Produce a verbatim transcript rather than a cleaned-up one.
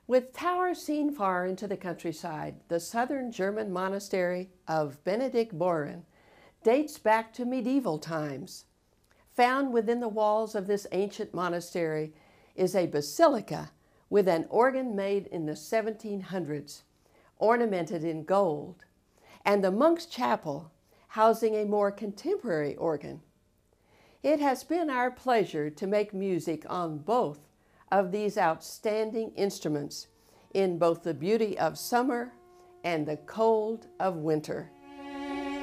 With towers seen far into the countryside, the southern German monastery of Benedict-Boren dates back to medieval times. Found within the walls of this ancient monastery is a basilica with an organ made in the seventeen hundreds, ornamented in gold, and the monk's chapel housing a more contemporary organ. It has been our pleasure to make music on both of these outstanding instruments in both the beauty of summer and the cold of winter.